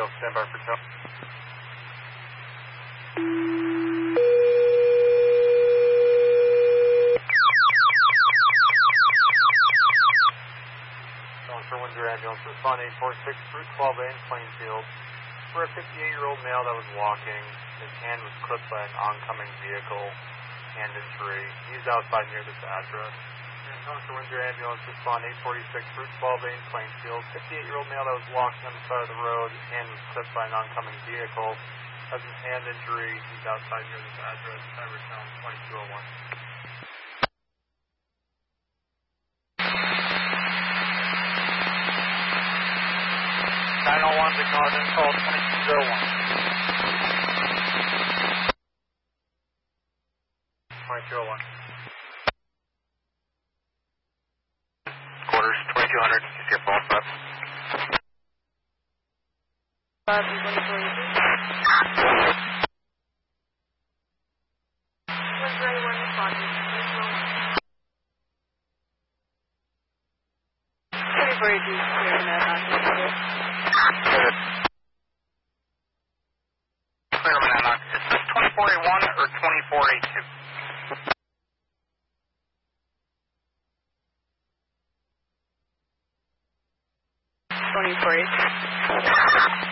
Stand by for tow. Calling for Windsor Ambulance. Respond 846 Route 12A in Plainfield. For a 58-year-old male that was walking. His hand was clipped by an oncoming vehicle. Hand injury. He's outside near this address. Calling for Windsor Ambulance. Respond 846 Route 12A in Plainfield. 58-year-old male that was walking on the side of the road. His hand was clipped by an oncoming vehicle. Has his hand injury. He's outside near this address. Ivertown 2201. 901 to call 2201. 2201. Quarters 2200. You see a false up. 2481 or 2482? 2482.